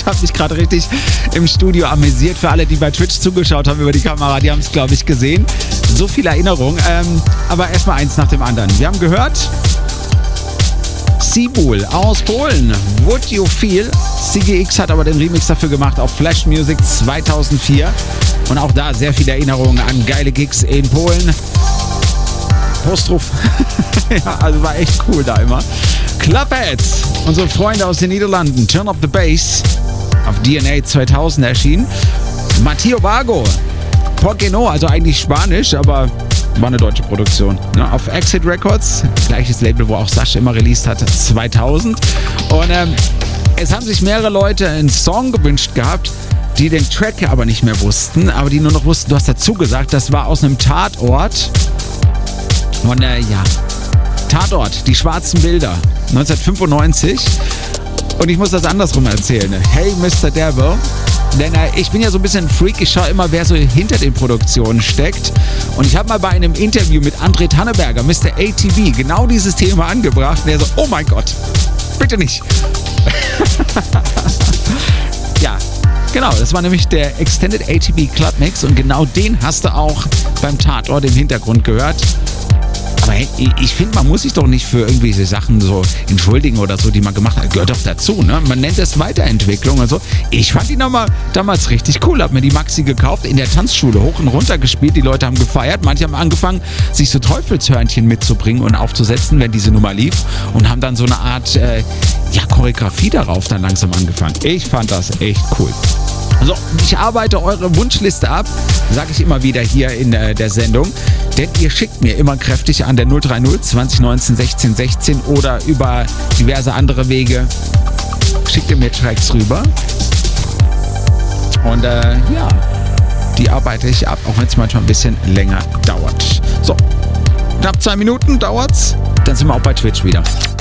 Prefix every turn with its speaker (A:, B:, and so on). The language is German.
A: habe mich gerade richtig im Studio amüsiert. Für alle, die bei Twitch zugeschaut haben über die Kamera, die haben es, glaube ich, gesehen. So viele Erinnerungen. Aber erstmal eins nach dem anderen. Wir haben gehört, Sibul aus Polen, Would You Feel? CGX hat aber den Remix dafür gemacht auf Flash Music 2004. Und auch da sehr viele Erinnerungen an geile Gigs in Polen. Postruf. Ja, also war echt cool da immer. Clubheads, unsere Freunde aus den Niederlanden. Turn Up the Bass, auf DNA 2000 erschienen. Matteo Vago, Porqueno, also eigentlich Spanisch, aber war eine deutsche Produktion. Ne? Auf Exit Records, gleiches Label, wo auch Sascha immer released hat, 2000. Und es haben sich mehrere Leute einen Song gewünscht gehabt, die den Track aber nicht mehr wussten, aber die nur noch wussten, du hast dazu gesagt, das war aus einem Tatort. Und ja, Tatort, die schwarzen Bilder, 1995. Und ich muss das andersrum erzählen. Hey Mr. Devil. Denn ich bin ja so ein bisschen ein Freak, ich schaue immer, wer so hinter den Produktionen steckt. Und ich habe mal bei einem Interview mit André Tanneberger, Mr. ATV, genau dieses Thema angebracht. Und der so, oh mein Gott, bitte nicht. Ja, genau, das war nämlich der Extended ATV Club Mix und genau den hast du auch beim Tatort im Hintergrund gehört. Aber ich finde, man muss sich doch nicht für irgendwelche Sachen so entschuldigen oder so, die man gemacht hat. Gehört doch dazu, ne? Man nennt es Weiterentwicklung und so. Ich fand ihn damals richtig cool. Hab mir die Maxi gekauft, in der Tanzschule hoch und runter gespielt. Die Leute haben gefeiert. Manche haben angefangen, sich so Teufelshörnchen mitzubringen und aufzusetzen, wenn diese Nummer lief. Und haben dann so eine Art Choreografie darauf dann langsam angefangen. Ich fand das echt cool. So, ich arbeite eure Wunschliste ab, sage ich immer wieder hier in der Sendung, denn ihr schickt mir immer kräftig an der 030 2019 16 16 oder über diverse andere Wege, schickt ihr mir Tracks rüber und die arbeite ich ab, auch wenn es manchmal ein bisschen länger dauert. So, knapp 2 Minuten dauert's, dann sind wir auch bei Twitch wieder.